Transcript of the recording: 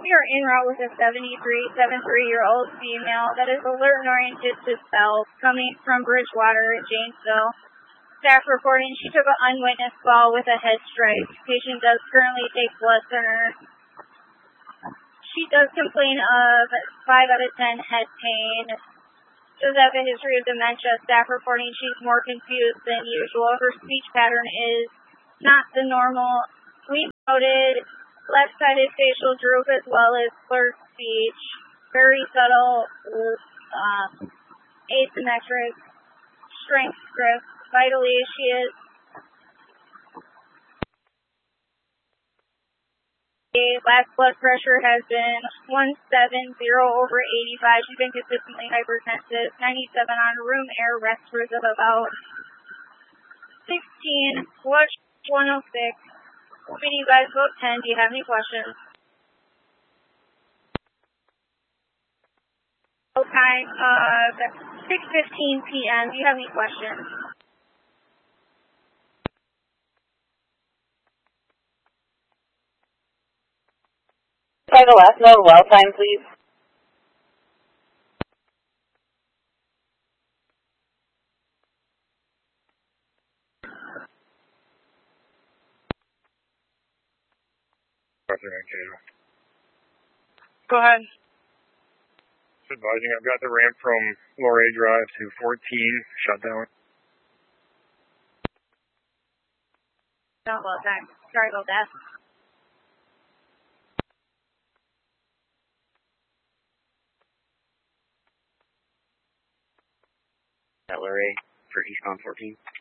We are en route with a 73-year-old female that is alert and oriented to self, coming from Bridgewater at Janesville. Staff reporting she took an unwitnessed fall with a head strike. Patient does currently take blood thinner. She does complain of 5 out of 10 head pain. Does have a history of dementia. Staff reporting she's more confused than usual. Her speech pattern is not the normal. We noted left-sided facial droop as well as slurred speech. Very subtle, asymmetric, strength script. Vitally, she is last blood pressure has been 170/85. She's been consistently hypertensive. 97 on room air respirations of about 16. Blood 106. Feeding you guys about 10. Do you have any questions? Time of 6:15 p.m. Do you have any questions? By the last note, well time, please. Go ahead. Advising, I've got the ramp from Laurier Drive to 14 shut down. Not well time. Sorry about that. Laurier for eastbound 14.